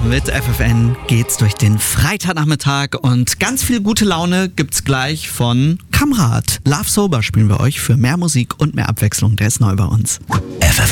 Mit FFN geht's durch den Freitagnachmittag und ganz viel gute Laune gibt's gleich von Kamrat. Love Sober spielen wir euch für mehr Musik und mehr Abwechslung. Der ist neu bei uns.